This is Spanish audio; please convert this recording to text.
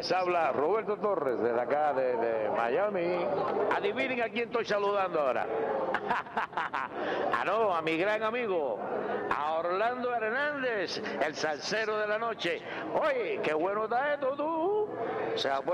Les habla Roberto Torres desde acá de Miami. Adivinen a quién estoy saludando ahora. No, a mi gran amigo, a Orlando Hernández, el salsero de la noche. Oye, qué bueno está esto tú. O sea,